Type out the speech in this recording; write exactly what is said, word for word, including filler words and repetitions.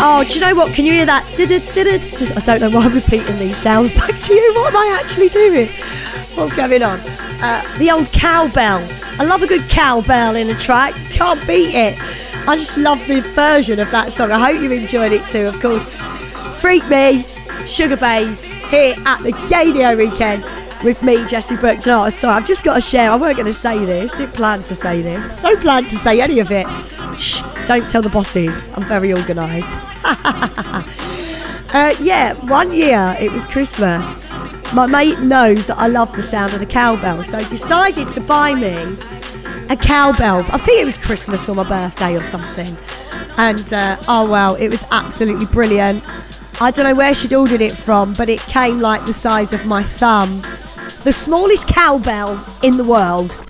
Oh, do you know what? Can you hear that? I don't know why I'm repeating these sounds back to you. What am I actually doing? What's going on? Uh, the old cowbell. I love a good cowbell in a track. Can't beat it. I just love the version of that song. I hope you enjoyed it too, of course. Freak Me, Sugar Babes, here at the Gaydio Weekend with me, Jessie Brooke. Do you know what? Sorry, I've just got to share. I weren't going to say this. Didn't plan to say this. Don't plan to say any of it. Shh, don't tell the bosses. I'm very organised. uh, yeah, one year it was Christmas. My mate knows that I love the sound of the cowbell, so he decided to buy me a cowbell. I think it was Christmas or my birthday or something. And uh, oh well, it was absolutely brilliant. I don't know where she'd ordered it from, but it came like the size of my thumb. The smallest cowbell in the world.